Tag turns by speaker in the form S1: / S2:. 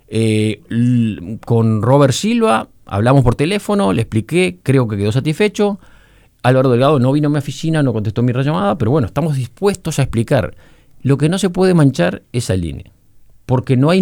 S1: Con Robert Silva hablamos por teléfono, le expliqué, creo que quedó satisfecho. Álvaro Delgado no vino a mi oficina, no contestó mi llamada, pero bueno, estamos dispuestos a explicar. Lo que no se puede manchar es esa línea, porque no hay